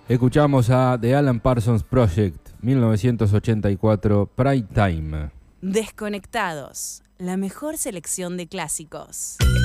Escuchamos a The Alan Parsons Project, 1984, Prime Time. Desconectados, la mejor selección de clásicos.